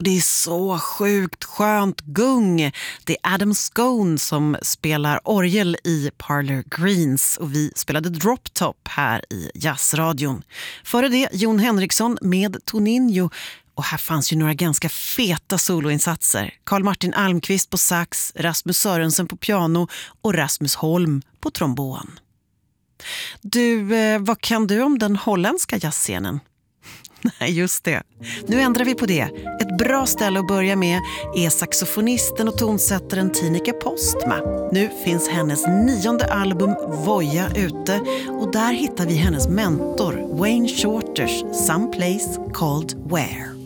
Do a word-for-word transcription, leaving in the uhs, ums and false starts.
Det är så sjukt skönt gung. Det är Adam Scone som spelar orgel i Parlor Greens och vi spelade Drop Top här i Jazzradion. Före det Jon Henriksson med Toninho. Och här fanns ju några ganska feta soloinsatser. Carl Martin Almqvist på sax, Rasmus Sörensen på piano och Rasmus Holm på trombon. Du, eh, vad kan du om den holländska jazzscenen? Nej, just det. Nu ändrar vi på det. Ett bra ställe att börja med är saxofonisten och tonsättaren Tineke Postma. Nu finns hennes nionde album Voja ute och där hittar vi hennes mentor Wayne Shorters Some Place Called Where.